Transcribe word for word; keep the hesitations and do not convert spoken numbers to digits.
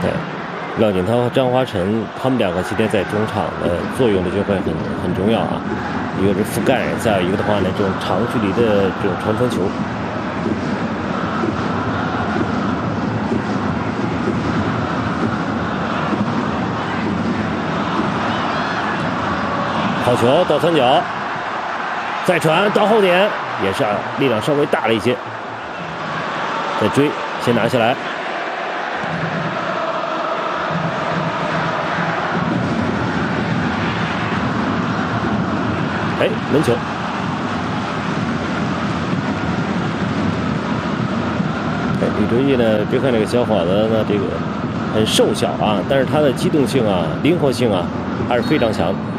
对，廖锦涛和张华晨他们两个今天在中场的作用呢就会很很重要啊。一个是覆盖，再有一个的话呢，这种长距离的这种传分球。好球倒三角，再传到后点，也是啊，力量稍微大了一些。再追，先拿下来。哎，门球。哎，李哲毅呢？别看这个小伙子呢，这个很瘦小啊，但是他的机动性啊、灵活性啊，还是非常强的。